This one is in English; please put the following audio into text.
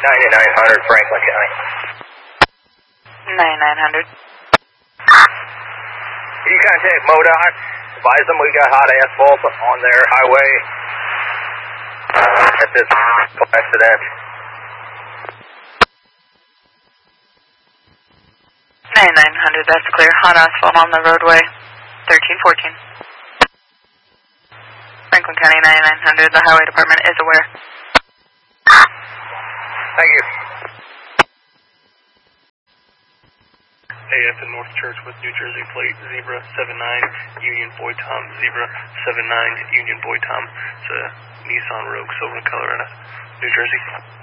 9900 Franklin County. 9900. Can you contact MoDOT? Advise them we got hot asphalt on their highway at this accident. 9900, that's clear. Hot asphalt on the roadway. 1314. Franklin County 9900, the highway department is aware. Thank you. AF in North Churchwood, New Jersey, plate Zebra 79, Union Boy Tom, Zebra 79, Union Boy Tom. It's a Nissan Rogue, silver in color, in New Jersey.